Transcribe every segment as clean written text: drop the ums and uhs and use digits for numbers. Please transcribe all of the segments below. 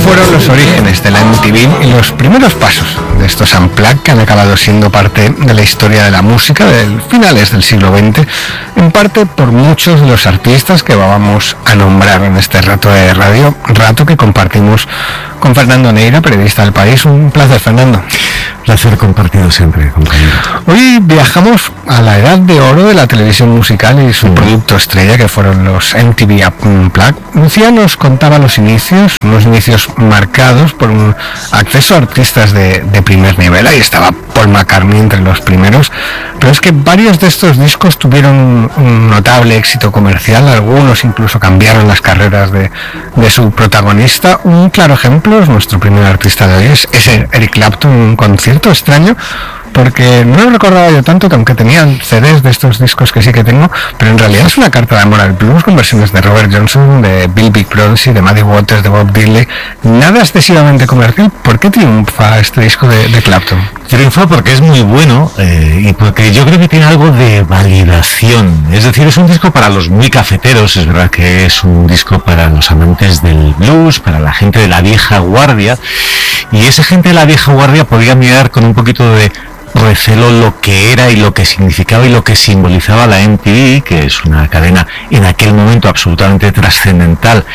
fueron los orígenes de la MTV y los primeros pasos de estos unplugged que han acabado siendo parte de la historia de la música de finales del siglo XX, en parte por muchos de los artistas que vamos a nombrar en este rato de radio, rato que compartimos con Fernando Neira, periodista del País. Un placer, Fernando. Placer compartido siempre, compañero. Hoy viajamos a la edad de oro de la televisión musical y su producto estrella, que fueron los MTV Unplugged. Lucía nos contaba los inicios, unos inicios marcados por un acceso a artistas de primer nivel. Ahí estaba Paul McCartney entre los primeros, pero es que varios de estos discos tuvieron un notable éxito comercial, algunos incluso cambiaron las carreras de su protagonista. Un claro ejemplo es nuestro primer artista de hoy, es Eric Clapton, un concierto extraño, porque no lo recordaba yo tanto, que aunque tenían CDs de estos discos que sí que tengo, pero en realidad es una carta de amor al blues con versiones de Robert Johnson, de Bill Big Bronzy, de Muddy Waters, de Bob Dylan. Nada excesivamente comercial. ¿Por qué triunfa este disco de Clapton? Triunfa porque es muy bueno y porque yo creo que tiene algo de validación. Es decir, es un disco para los muy cafeteros, es verdad que es un disco para los amantes del blues, para la gente de la vieja guardia, y esa gente de la vieja guardia podía mirar con un poquito de recelo lo que era y lo que significaba y lo que simbolizaba la MTV, que es una cadena en aquel momento absolutamente trascendental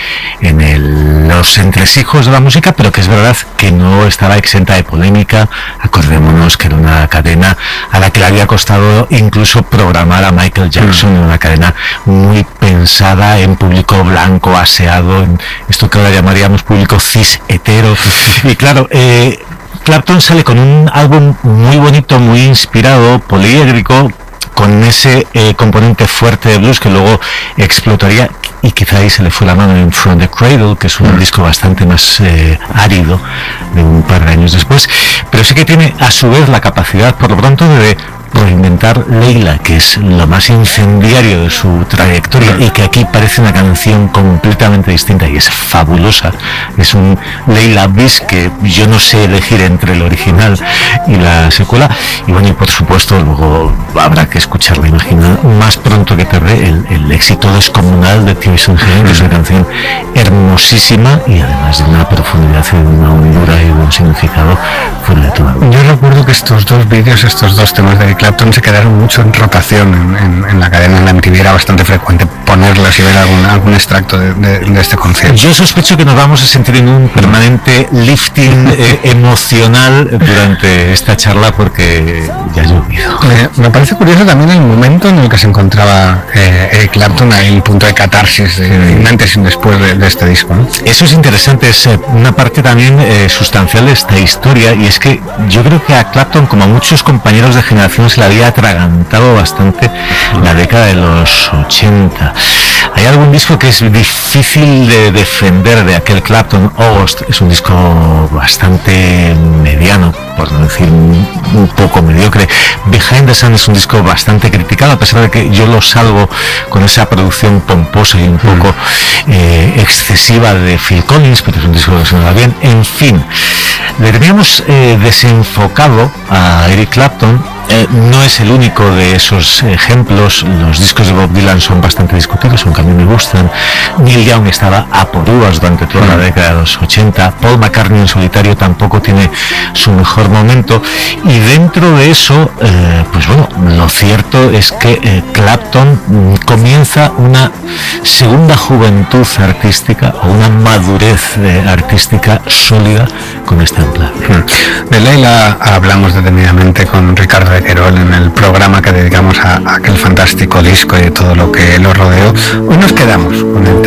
en los entresijos de la música, pero que es verdad que no estaba exenta de polémica. Acordémonos que era una cadena a la que le había costado incluso programar a Michael Jackson, una cadena muy pensada en público blanco, aseado, en esto que ahora llamaríamos público cis hetero. Y claro, Clapton sale con un álbum muy bonito, muy inspirado, poliédrico, con ese componente fuerte de blues que luego explotaría, y quizá ahí se le fue la mano en From the Cradle, que es un disco bastante más árido de un par de años después, pero sí que tiene a su vez la capacidad, por lo pronto, de reinventar Leila, que es lo más incendiario de su trayectoria y que aquí parece una canción completamente distinta y es fabulosa. Es un Leila bis que yo no sé elegir entre el original y la secuela, y bueno, y por supuesto luego habrá que escucharla, imagino, más pronto que tarde, el éxito descomunal de Tears in Heaven, que es una canción hermosísima y además de una profundidad y de una hondura y de un significado fuera de todo. Yo recuerdo que estos dos vídeos, estos dos temas de Clapton se quedaron mucho en rotación en la cadena, en la MTV. Era bastante frecuente ponerlos y ver algún extracto de este concierto. Yo sospecho que nos vamos a sentir en un permanente lifting emocional durante esta charla, porque ya ha llovido. Me parece curioso también el momento en el que se encontraba Eric Clapton, ahí un punto de catarsis, un antes y un después de este disco, ¿no? Eso es interesante, es una parte también sustancial de esta historia, y es que yo creo que a Clapton, como a muchos compañeros de generación, se le había atragantado bastante la década de los 80. Hay algún disco que es difícil de defender de aquel Clapton. August es un disco bastante mediano, por no decir un poco mediocre. Behind the Sun es un disco bastante criticado, a pesar de que yo lo salvo con esa producción pomposa y un poco excesiva de Phil Collins, pero es un disco que suena bien. En fin, le teníamos desenfocado a Eric Clapton. No es el único de esos ejemplos. Los discos de Bob Dylan son bastante discutidos, aunque a mí me gustan. Neil Young estaba a por uvas durante toda la década de los 80. Paul McCartney en solitario tampoco tiene su mejor momento. Y dentro de eso, pues bueno, lo cierto es que Clapton comienza una segunda juventud artística, o una madurez artística sólida con esta ampla. De Leila hablamos detenidamente con Ricardo de Querol en el programa que dedicamos a aquel fantástico disco y todo lo que lo rodeó. Hoy nos quedamos con el